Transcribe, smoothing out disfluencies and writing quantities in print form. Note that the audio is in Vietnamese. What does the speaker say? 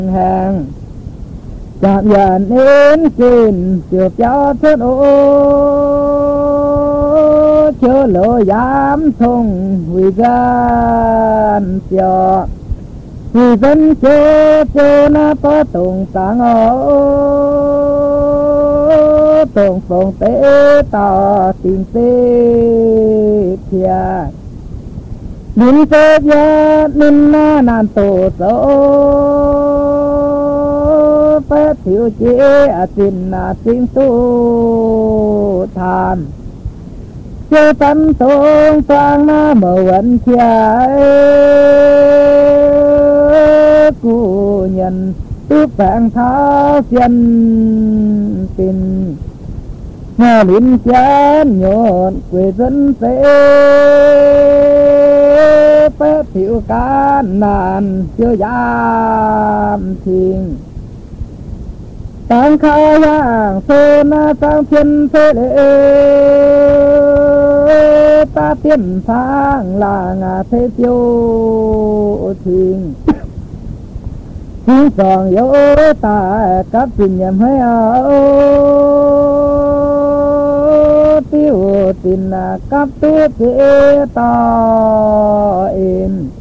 hàng chạm dần đến kinh chiều cho thất ô chớ lỡ dám thông huy gan cho vì dân chớ na có tùng sáng ô tùng phong tế tỏ tình tế thia nín tế gia nín na nàn tổ số phép thiếu chế xin xin tu tham chưa tấn tôn sang mở vận chia cụ nhân tước phản tháo dân tình nghe lính chán nhộn quê dân tế phép thiếu can nàn chưa dám thiền tăng khai hàng sơn tăng thiên thế lệ ta tiên sang là thế tiêu thuyền chúng còn yếu ta cấp tình nhầm hay tiêu tình cấp tuyết thế to em